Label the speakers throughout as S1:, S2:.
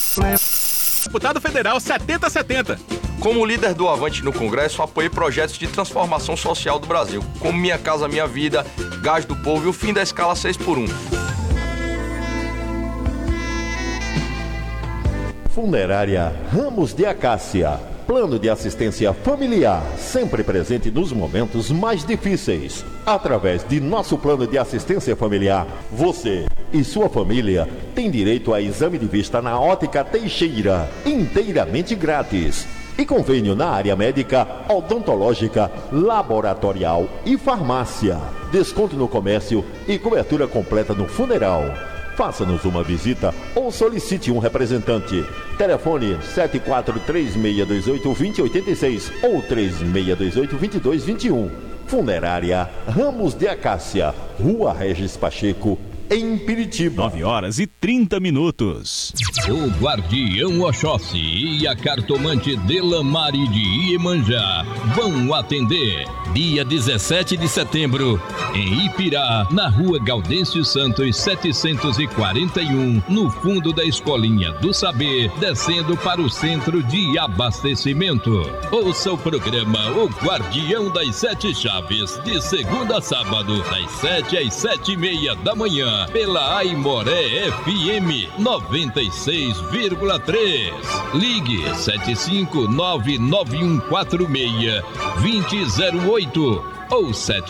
S1: Deputado Federal 7070.
S2: Como líder do Avante no Congresso, apoiei projetos de transformação social do Brasil, como Minha Casa Minha Vida, Gás do Povo e o fim da escala 6x1.
S3: Funerária Ramos de Acácia. Plano de assistência familiar, sempre presente nos momentos mais difíceis. Através de nosso plano de assistência familiar, você e sua família têm direito a exame de vista na Ótica Teixeira, inteiramente grátis. E convênio na área médica, odontológica, laboratorial e farmácia. Desconto no comércio e cobertura completa no funeral. Faça-nos uma visita ou solicite um representante. Telefone 7436282086 ou 36282221. Funerária Ramos de Acácia, Rua Regis Pacheco, em Piritiba.
S4: 9h30.
S5: O Guardião Oxóssi e a cartomante Delamare de Iemanjá vão atender dia 17 de setembro em Ipirá, na Rua Gaudêncio Santos 741, no fundo da Escolinha do Saber, descendo para o centro de abastecimento. Ouça o programa O Guardião das Sete Chaves, de segunda a sábado, das 7 às 7h30 da manhã, pela Aimoré FM 96,3. Ligue 75991462008 ou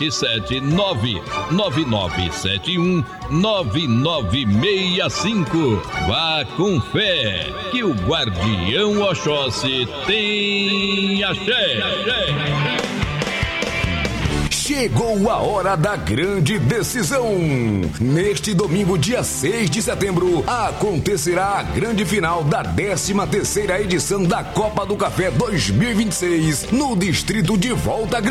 S5: 77999719965. Vá com fé, que o Guardião Oxóssi tem axé.
S6: Chegou a hora da grande decisão. Neste domingo, dia 6 de setembro, acontecerá a grande final da 13ª edição da Copa do Café 2026 no distrito de Volta Grande.